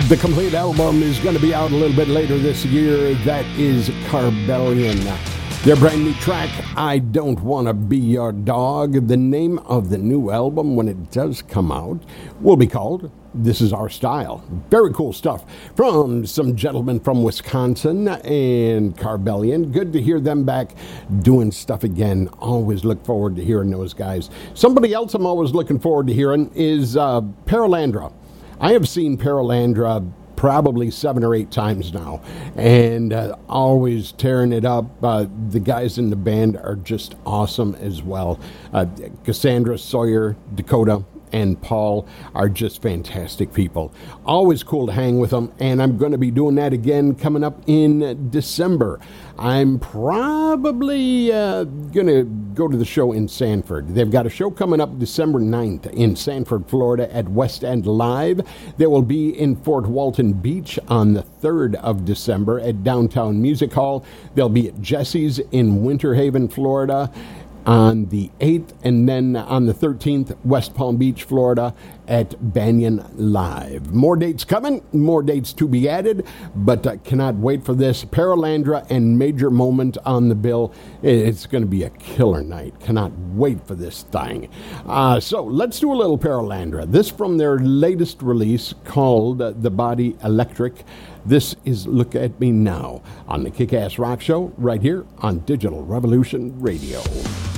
The complete album is going to be out a little bit later this year. That is Carbellion. Their brand new track, I Don't Want to Be Your Dog. The name of the new album, when it does come out, will be called This Is Our Style. Very cool stuff from some gentlemen from Wisconsin and Carbellion. Good to hear them back doing stuff again. Always look forward to hearing those guys. Somebody else I'm always looking forward to hearing is Paralandra. I have seen Paralandra probably 7 or 8 times now, and always tearing it up. The guys in the band are just awesome as well. Cassandra, Sawyer, Dakota, and Paul are just fantastic people. Always cool to hang with them, and I'm going to be doing that again coming up in December. I'm probably going to go to the show in Sanford. They've got a show coming up December 9th in Sanford, Florida at West End Live. They will be in Fort Walton Beach on the 3rd of December at Downtown Music Hall. They'll be at Jesse's in Winter Haven, Florida on the 8th, and then on the 13th, West Palm Beach, Florida at Banyan Live. More dates coming, more dates to be added, but cannot wait for this. Paralandra and Major Moment on the bill. It's going to be a killer night. Cannot wait for this thing. So let's do a little Paralandra. This from their latest release called The Body Electric. This is Look at Me Now on the Kick-Ass Rock Show right here on Digital Revolution Radio.